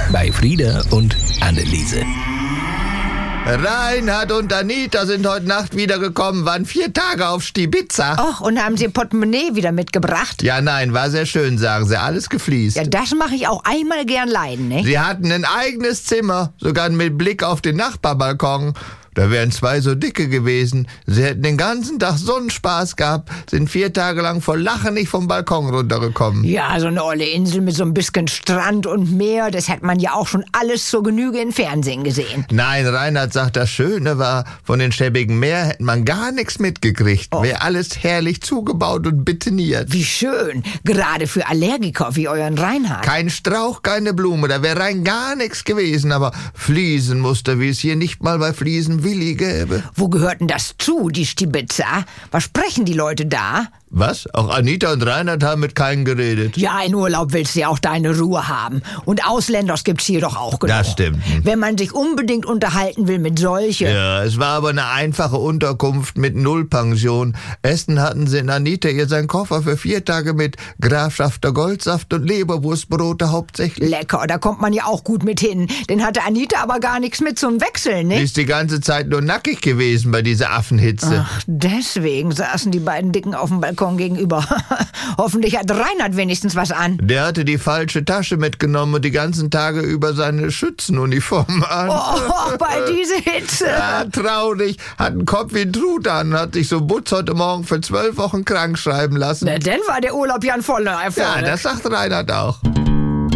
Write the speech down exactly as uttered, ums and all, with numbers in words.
bei Frieda und Anneliese. Reinhard und Anita sind heute Nacht wiedergekommen, waren vier Tage auf Stibitza. Och, und haben Sie Ihr Portemonnaie wieder mitgebracht? Ja, nein, war sehr schön, sagen sie, alles gefliest. Ja, das mache ich auch einmal gern leiden, ne? Sie hatten ein eigenes Zimmer, sogar mit Blick auf den Nachbarbalkon. Da wären zwei so dicke gewesen. Sie hätten den ganzen Tag Sonnenspaß gehabt, sind vier Tage lang vor Lachen nicht vom Balkon runtergekommen. Ja, so eine olle Insel mit so ein bisschen Strand und Meer, das hat man ja auch schon alles zur Genüge im Fernsehen gesehen. Nein, Reinhard sagt, das Schöne war, von den schäbigen Meer hätte man gar nichts mitgekriegt. Oh. Wäre alles herrlich zugebaut und betoniert. Wie schön, gerade für Allergiker wie euren Reinhard. Kein Strauch, keine Blume, da wäre rein gar nichts gewesen. Aber Fliesenmuster, wie es hier nicht mal bei Fliesenwilli gäbe. Wo gehört denn das zu, die Stibitza? Was sprechen die Leute da? Was? Auch Anita und Reinhard haben mit keinem geredet? Ja, in Urlaub willst du ja auch deine Ruhe haben. Und Ausländers gibt's hier doch auch genug. Das stimmt. Wenn man sich unbedingt unterhalten will mit solchen. Ja, es war aber eine einfache Unterkunft mit Nullpension. Essen hatten sie in Anita ihr seinen Koffer für vier Tage mit Grafschafter Goldsaft und Leberwurstbrote hauptsächlich. Lecker, da kommt man ja auch gut mit hin. Den hatte Anita aber gar nichts mit zum Wechseln, Die ne? ist die ganze Zeit nur nackig gewesen bei dieser Affenhitze. Ach, deswegen saßen die beiden Dicken auf dem Balkon gegenüber. Hoffentlich hat Reinhard wenigstens was an. Der hatte die falsche Tasche mitgenommen und die ganzen Tage über seine Schützenuniform an. Oh, bei dieser Hitze. Ja, traurig. Hat einen Kopf wie ein Truthahn, hat sich so Butz heute Morgen für zwölf Wochen krank schreiben lassen. Na, dann war der Urlaub ja ein voller Erfolg. Ja, das sagt Reinhard auch.